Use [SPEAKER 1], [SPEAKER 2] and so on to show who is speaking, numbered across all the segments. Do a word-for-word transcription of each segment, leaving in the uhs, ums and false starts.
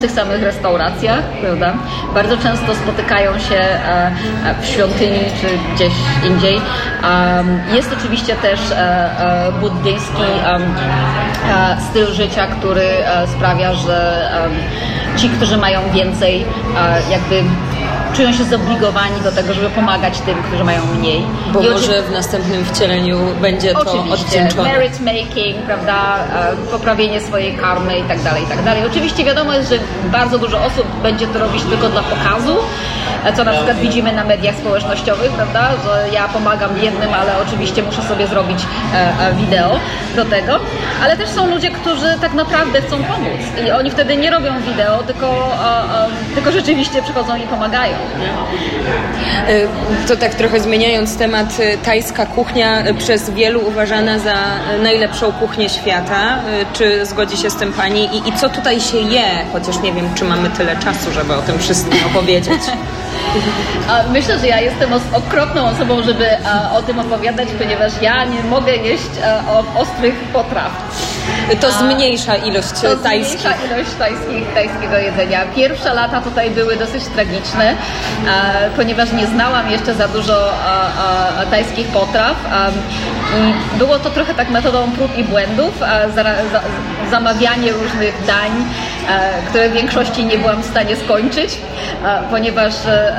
[SPEAKER 1] w tych samych restauracjach, prawda? Bardzo często spotykają się w świątyni czy gdzieś indziej. Jest oczywiście też buddyjski styl życia, który sprawia, że ci, którzy mają więcej, jakby czują się zobligowani do tego, żeby pomagać tym, którzy mają mniej.
[SPEAKER 2] Bo I może w następnym wcieleniu będzie to
[SPEAKER 1] oczywiście,
[SPEAKER 2] odwdzięczone.
[SPEAKER 1] Merit making, prawda, poprawienie swojej karmy i tak dalej, i tak dalej. Oczywiście wiadomo jest, że bardzo dużo osób będzie to robić tylko dla pokazu, co na przykład widzimy na mediach społecznościowych, prawda, że ja pomagam jednym, ale oczywiście muszę sobie zrobić wideo do tego. Ale też są ludzie, którzy tak naprawdę chcą pomóc i oni wtedy nie robią wideo, tylko, tylko rzeczywiście przychodzą i pomagają.
[SPEAKER 2] To tak trochę zmieniając temat, tajska kuchnia przez wielu uważana za najlepszą kuchnię świata. Czy zgodzi się z tym Pani? I, i co tutaj się je? Chociaż nie wiem, czy mamy tyle czasu, żeby o tym wszystkim opowiedzieć.
[SPEAKER 1] Myślę, że ja jestem okropną osobą, żeby o tym opowiadać, ponieważ ja nie mogę jeść ostrych potraw.
[SPEAKER 2] To zmniejsza ilość
[SPEAKER 1] to
[SPEAKER 2] tajskich.
[SPEAKER 1] zmniejsza ilość tajskich, tajskiego jedzenia. Pierwsze lata tutaj były dosyć tragiczne, ponieważ nie znałam jeszcze za dużo tajskich potraw i było to trochę tak metodą prób i błędów, zamawianie różnych dań, które w większości nie byłam w stanie skończyć, ponieważ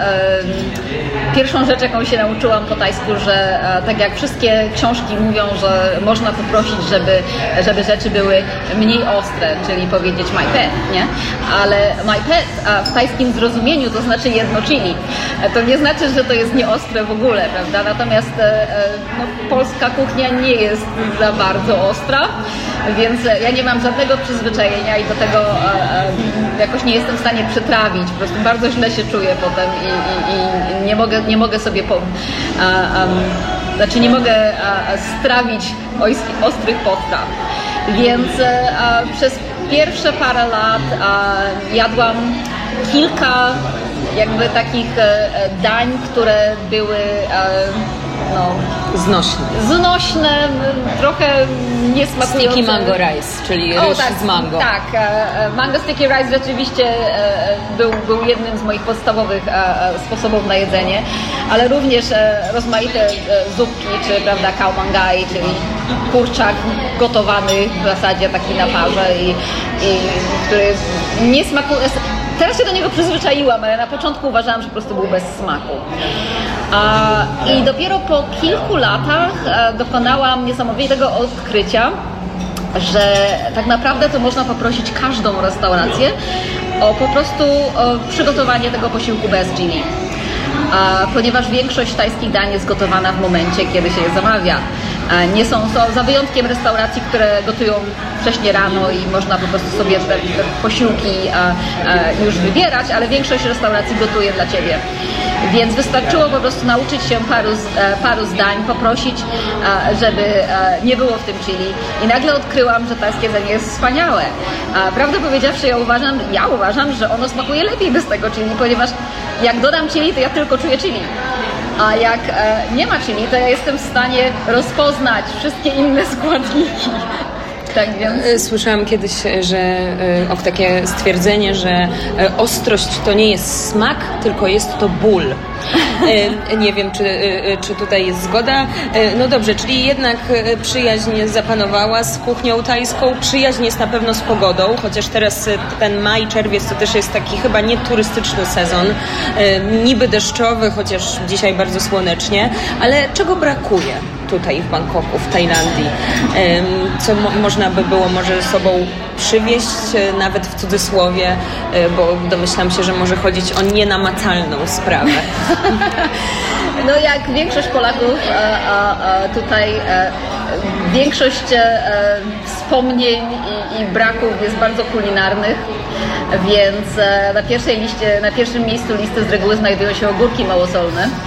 [SPEAKER 1] pierwszą rzecz, jaką się nauczyłam po tajsku, że tak jak wszystkie książki mówią, że można poprosić, żeby, żeby rzeczy były mniej ostre, czyli powiedzieć my pet, nie? Ale my pet w tajskim zrozumieniu to znaczy jedno chili. To nie znaczy, że to jest nieostre w ogóle, prawda? Natomiast no, polska kuchnia nie jest za bardzo ostra, więc ja nie mam żadnego przyzwyczajenia i do tego jakoś nie jestem w stanie przetrawić. Po prostu bardzo źle się czuję potem i, i, i nie mogę, nie mogę sobie po, a, a, znaczy nie mogę a, strawić ostrych potraw. Więc a, przez pierwsze parę lat a, jadłam kilka jakby takich a, dań, które były a, no,
[SPEAKER 2] znośne.
[SPEAKER 1] Znośne, trochę niesmakujące.
[SPEAKER 2] Sticky mango rice, czyli ryż
[SPEAKER 1] o, tak,
[SPEAKER 2] z mango.
[SPEAKER 1] Tak, mango sticky rice rzeczywiście był, był jednym z moich podstawowych sposobów na jedzenie, ale również rozmaite zupki, czy prawda, khao mangai, czyli kurczak gotowany w zasadzie taki na parze i, i który nie smakuje. Teraz się do niego przyzwyczaiłam, ale na początku uważałam, że po prostu był bez smaku. I dopiero po kilku latach dokonałam niesamowitego odkrycia, że tak naprawdę to można poprosić każdą restaurację o po prostu o przygotowanie tego posiłku bez chili. Ponieważ większość tajskich dań jest gotowana w momencie, kiedy się je zamawia. Nie są, są za wyjątkiem restauracji, które gotują wcześnie rano i można po prostu sobie te, te posiłki a, a, już wybierać, ale większość restauracji gotuje dla Ciebie. Więc wystarczyło po prostu nauczyć się paru, paru zdań, poprosić, żeby nie było w tym chili i nagle odkryłam, że tajskie jedzenie jest wspaniałe. Prawdę powiedziawszy, ja uważam, ja uważam, że ono smakuje lepiej bez tego chili, ponieważ jak dodam chili, to ja tylko czuję chili. A jak e, nie ma chili, to ja jestem w stanie rozpoznać wszystkie inne składniki. Tak więc...
[SPEAKER 2] Słyszałam kiedyś, że o takie stwierdzenie, że ostrość to nie jest smak, tylko jest to ból. Nie wiem, czy, czy tutaj jest zgoda. No dobrze, czyli jednak przyjaźń zapanowała z kuchnią tajską. Przyjaźń jest na pewno z pogodą, chociaż teraz ten maj, czerwiec to też jest taki chyba nieturystyczny sezon. Niby deszczowy, chociaż dzisiaj bardzo słonecznie. Ale czego brakuje tutaj w Bangkoku, w Tajlandii? Co mo- można by było może ze sobą przywieźć, nawet w cudzysłowie, bo domyślam się, że może chodzić o nienamacalną sprawę.
[SPEAKER 1] No jak większość Polaków a, a, tutaj a, większość a, wspomnień i, i braków jest bardzo kulinarnych, więc a, na pierwszej liście, na pierwszym miejscu listy z reguły znajdują się ogórki małosolne.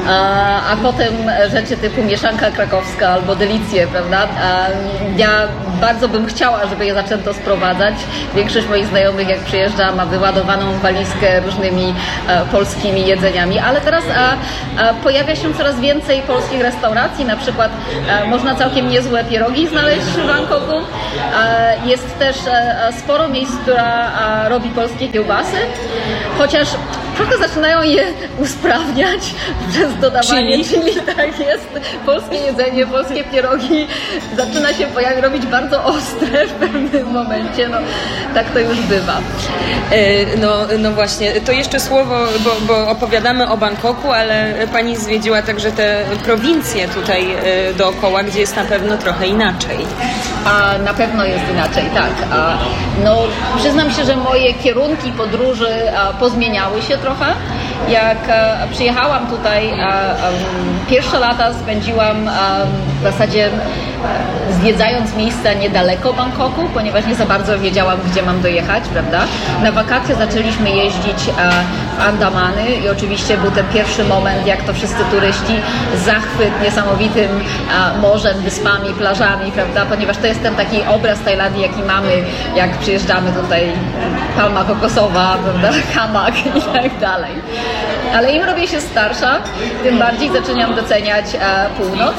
[SPEAKER 1] a, a potem rzeczy typu mieszanka krakowska albo delicje, prawda? A ja bardzo bym chciała, żeby je zaczęto sprowadzać. Większość moich znajomych, jak przyjeżdża, ma wyładowaną walizkę różnymi e, polskimi jedzeniami, ale teraz e, e, pojawia się coraz więcej polskich restauracji, na przykład e, można całkiem niezłe pierogi znaleźć w Bangkoku. E, jest też e, sporo miejsc, która e, robi polskie kiełbasy, chociaż trochę zaczynają je usprawniać przez dodawanie chili. Tak jest. Polskie jedzenie, polskie pierogi zaczyna się pojawiać, robić bardzo ostre w pewnym momencie. No, tak to już bywa.
[SPEAKER 2] No, no właśnie, to jeszcze słowo, bo, bo opowiadamy o Bangkoku, ale pani zwiedziła także te prowincje tutaj dookoła, gdzie jest na pewno trochę inaczej.
[SPEAKER 1] A na pewno jest inaczej, tak. A, no, przyznam się, że moje kierunki podróży a, pozmieniały się trochę. Jak a, przyjechałam tutaj, a, a, pierwsze lata spędziłam a, w zasadzie a, zwiedzając miejsca niedaleko Bangkoku, ponieważ nie za bardzo wiedziałam, gdzie mam dojechać, prawda? Na wakacje zaczęliśmy jeździć a, w Andamany i oczywiście był ten pierwszy moment, jak to wszyscy turyści, zachwyt niesamowitym a, morzem, wyspami, plażami, prawda? Ponieważ to jest ten taki obraz Tajlandii, jaki mamy, jak przyjeżdżamy tutaj, palma kokosowa, prawda? Hamak i tak dalej. Ale im robię się starsza, tym bardziej zaczynam doceniać e, północ.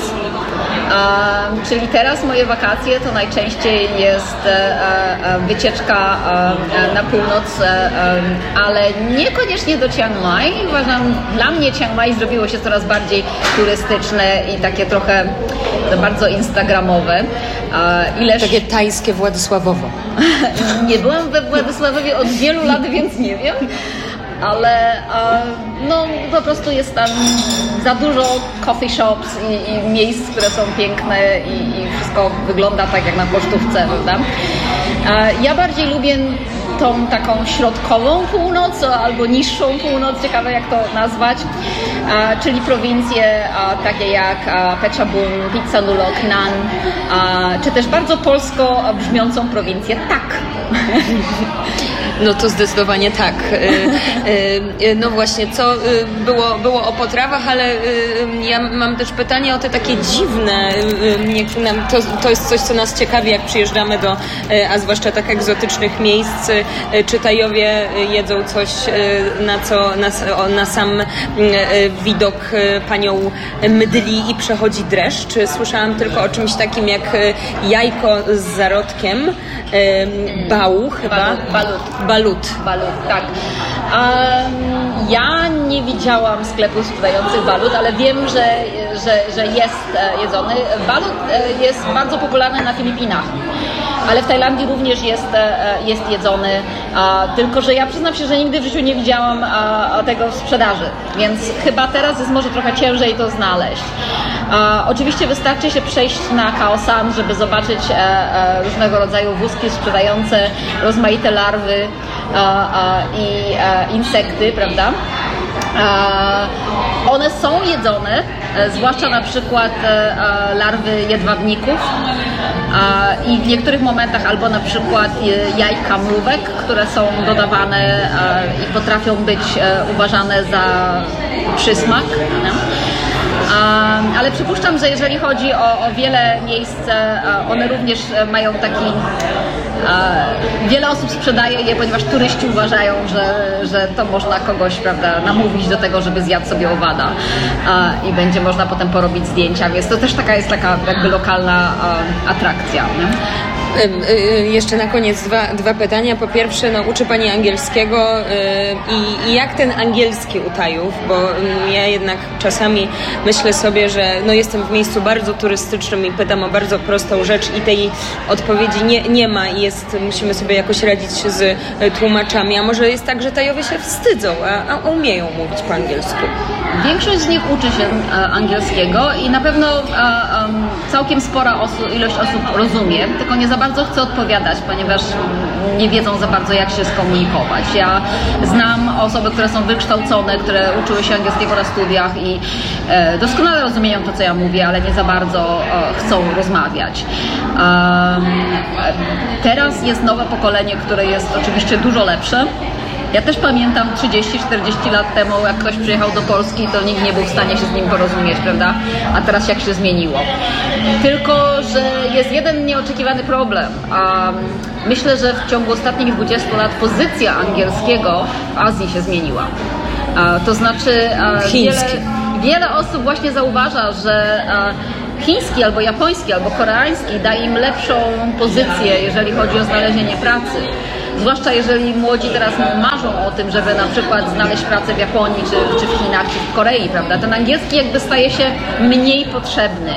[SPEAKER 1] E, czyli teraz moje wakacje to najczęściej jest e, e, wycieczka e, na północ, e, ale niekoniecznie do Chiang Mai. Uważam, dla mnie Chiang Mai zrobiło się coraz bardziej turystyczne i takie trochę bardzo instagramowe.
[SPEAKER 2] Ileż... Takie tajskie Władysławowo.
[SPEAKER 1] Nie byłam we Władysławowie od wielu lat, więc nie wiem. Ale no, po prostu jest tam za dużo coffee shops i, i miejsc, które są piękne i, i wszystko wygląda tak jak na pocztówce, prawda? Ja bardziej lubię tą taką środkową północ albo niższą północ, ciekawe jak to nazwać, czyli prowincje takie jak Phetchabun, Phitsanulok, Nan, czy też bardzo polsko brzmiącą prowincję Tak.
[SPEAKER 2] No to zdecydowanie tak. No właśnie, co było, było o potrawach, ale ja mam też pytanie o te takie dziwne. To, to jest coś, co nas ciekawi, jak przyjeżdżamy do, a zwłaszcza tak egzotycznych miejsc. Czy Tajowie jedzą coś, na co na, na sam widok panią mdli i przechodzi dreszcz? Słyszałam tylko o czymś takim jak jajko z zarodkiem, bału chyba.
[SPEAKER 1] Balut. Balut.
[SPEAKER 2] Balut.
[SPEAKER 1] Balut, tak. Um, ja nie widziałam sklepów sprzedających balut, ale wiem, że, że, że jest jedzony. Balut jest bardzo popularny na Filipinach, ale w Tajlandii również jest, jest jedzony, tylko że ja przyznam się, że nigdy w życiu nie widziałam tego w sprzedaży, więc chyba teraz jest może trochę ciężej to znaleźć. Oczywiście wystarczy się przejść na Khao San, żeby zobaczyć różnego rodzaju wózki sprzedające rozmaite larwy i insekty, prawda? One są jedzone, zwłaszcza na przykład larwy jedwabników i w niektórych momentach albo na przykład jajka mrówek, które są dodawane i potrafią być uważane za przysmak. Nie? Ale przypuszczam, że jeżeli chodzi o, o wiele miejsc, one również mają taki... Wiele osób sprzedaje je, ponieważ turyści uważają, że, że to można kogoś, prawda, namówić do tego, żeby zjadł sobie owada i będzie można potem porobić zdjęcia, więc to też taka jest taka jakby lokalna atrakcja. Nie?
[SPEAKER 2] Jeszcze na koniec dwa, dwa pytania. Po pierwsze, no, uczy pani angielskiego i, i jak ten angielski u Tajów, bo ja jednak czasami myślę sobie, że no, jestem w miejscu bardzo turystycznym i pytam o bardzo prostą rzecz i tej odpowiedzi nie, nie ma i jest, musimy sobie jakoś radzić z tłumaczami, a może jest tak, że Tajowie się wstydzą, a, a umieją mówić po angielsku.
[SPEAKER 1] Większość z nich uczy się angielskiego i na pewno um, całkiem spora osu- ilość osób rozumie, tylko nie za bardzo chcę odpowiadać, ponieważ nie wiedzą za bardzo, jak się skomunikować. Ja znam osoby, które są wykształcone, które uczyły się angielskiego na studiach i e, doskonale rozumieją to, co ja mówię, ale nie za bardzo e, chcą rozmawiać. Um, teraz jest nowe pokolenie, które jest oczywiście dużo lepsze. Ja też pamiętam trzydzieści czterdzieści lat temu, jak ktoś przyjechał do Polski, to nikt nie był w stanie się z nim porozumieć, prawda? A teraz jak się zmieniło. Tylko że jest jeden nieoczekiwany problem. Um, myślę, że w ciągu ostatnich dwudziestu lat pozycja angielskiego w Azji się zmieniła. Uh, to znaczy uh, wiele, wiele osób właśnie zauważa, że uh, chiński albo japoński albo koreański da im lepszą pozycję, jeżeli chodzi o znalezienie pracy. Zwłaszcza jeżeli młodzi teraz marzą o tym, żeby na przykład znaleźć pracę w Japonii, czy, czy w Chinach, czy w Korei, prawda? Ten angielski jakby staje się mniej potrzebny.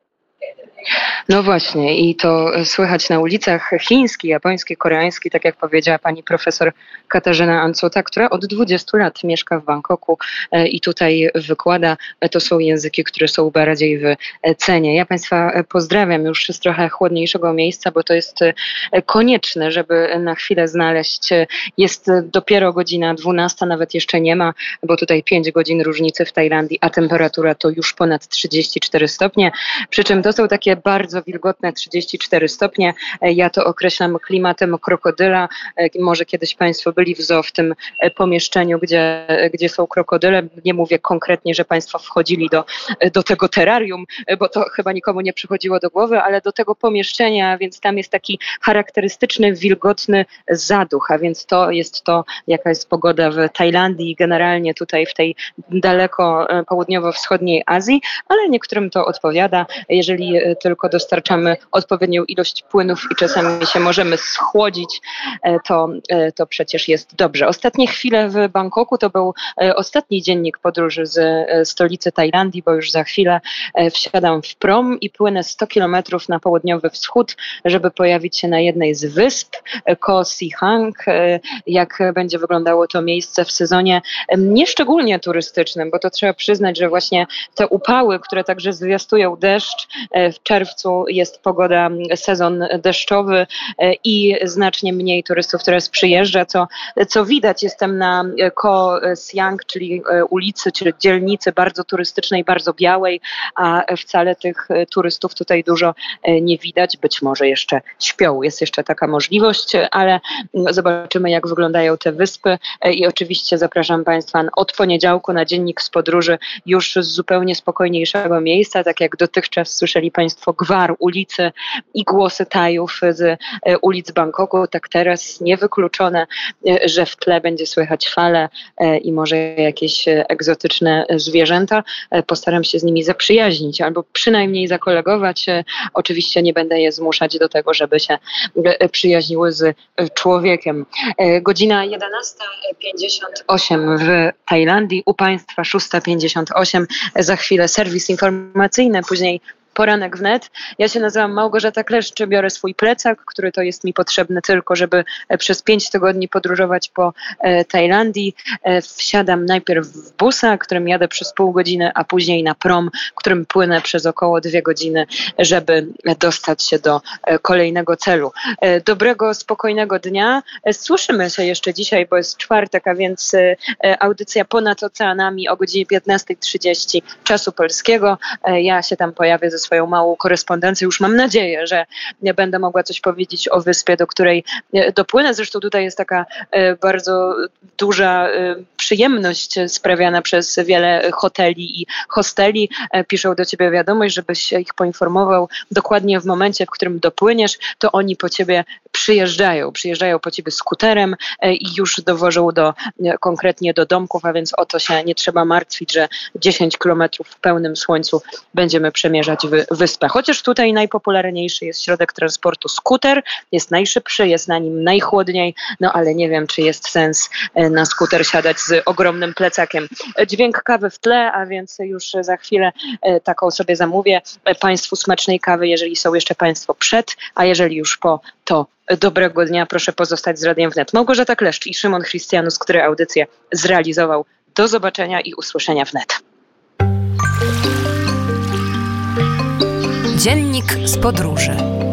[SPEAKER 3] No właśnie i to słychać na ulicach chiński, japoński, koreański, tak jak powiedziała pani profesor Katarzyna Ancuta, która od dwudziestu lat mieszka w Bangkoku i tutaj wykłada. To są języki, które są bardziej w cenie. Ja państwa pozdrawiam już z trochę chłodniejszego miejsca, bo to jest konieczne, żeby na chwilę znaleźć. Jest dopiero godzina dwunasta, nawet jeszcze nie ma, bo tutaj pięć godzin różnicy w Tajlandii, a temperatura to już ponad trzydzieści cztery stopnie. Przy czym to są takie bardzo wilgotne trzydzieści cztery stopnie. Ja to określam klimatem krokodyla. Może kiedyś państwo byli w zoo, w tym pomieszczeniu, gdzie, gdzie są krokodyle. Nie mówię konkretnie, że państwo wchodzili do, do tego terrarium, bo to chyba nikomu nie przychodziło do głowy, ale do tego pomieszczenia, więc tam jest taki charakterystyczny, wilgotny zaduch, a więc to jest to, jaka jest pogoda w Tajlandii i generalnie tutaj w tej daleko południowo-wschodniej Azji, ale niektórym to odpowiada, jeżeli tylko dostarczamy odpowiednią ilość płynów i czasami się możemy schłodzić, to, to przecież jest dobrze. Ostatnie chwile w Bangkoku to był ostatni dziennik podróży z stolicy Tajlandii, bo już za chwilę wsiadam w prom i płynę sto kilometrów na południowy wschód, żeby pojawić się na jednej z wysp, Koh Phangan. Jak będzie wyglądało to miejsce w sezonie nieszczególnie turystycznym, bo to trzeba przyznać, że właśnie te upały, które także zwiastują deszcz, w czerwcu jest pogoda, sezon deszczowy i znacznie mniej turystów teraz przyjeżdża, co, co widać. Jestem na Koh Phangan, czyli ulicy, czy dzielnicy bardzo turystycznej, bardzo białej, a wcale tych turystów tutaj dużo nie widać. Być może jeszcze śpią, jest jeszcze taka możliwość, ale zobaczymy, jak wyglądają te wyspy i oczywiście zapraszam państwa od poniedziałku na dziennik z podróży już z zupełnie spokojniejszego miejsca, tak jak dotychczas słyszeli państwo gwar ulicy i głosy Tajów z ulic Bangkoku, tak teraz niewykluczone, że w tle będzie słychać fale i może jakieś egzotyczne zwierzęta. Postaram się z nimi zaprzyjaźnić albo przynajmniej zakolegować. Oczywiście nie będę je zmuszać do tego, żeby się przyjaźniły z człowiekiem. Godzina jedenasta pięćdziesiąt osiem w Tajlandii, u państwa szósta pięćdziesiąt osiem. Za chwilę serwis informacyjny, później Poranek wnet. Ja się nazywam Małgorzata Kleszcz, biorę swój plecak, który to jest mi potrzebny tylko, żeby przez pięć tygodni podróżować po e, Tajlandii. E, wsiadam najpierw w busa, którym jadę przez pół godziny, a później na prom, którym płynę przez około dwie godziny, żeby dostać się do e, kolejnego celu. E, dobrego, spokojnego dnia. E, słyszymy się jeszcze dzisiaj, bo jest czwartek, a więc e, audycja Ponad Oceanami o godzinie piętnasta trzydzieści czasu polskiego. E, ja się tam pojawię ze swoją małą korespondencję. Już mam nadzieję, że będę mogła coś powiedzieć o wyspie, do której dopłynę. Zresztą tutaj jest taka bardzo duża przyjemność sprawiana przez wiele hoteli i hosteli. Piszą do ciebie wiadomość, żebyś ich poinformował dokładnie w momencie, w którym dopłyniesz, to oni po ciebie przyjeżdżają. Przyjeżdżają po ciebie skuterem i już dowożą do, konkretnie do domków, a więc o to się nie trzeba martwić, że dziesięć kilometrów w pełnym słońcu będziemy przemierzać w wyspę. Chociaż tutaj najpopularniejszy jest środek transportu skuter, jest najszybszy, jest na nim najchłodniej, no ale nie wiem, czy jest sens na skuter siadać z ogromnym plecakiem. Dźwięk kawy w tle, a więc już za chwilę taką sobie zamówię. Państwu smacznej kawy, jeżeli są jeszcze państwo przed, a jeżeli już po, to dobrego dnia. Proszę pozostać z Radiem Wnet. Małgorzata Kleszcz i Szymon Chrystianus, który audycję zrealizował. Do zobaczenia i usłyszenia wnet.
[SPEAKER 4] Dziennik z podróży.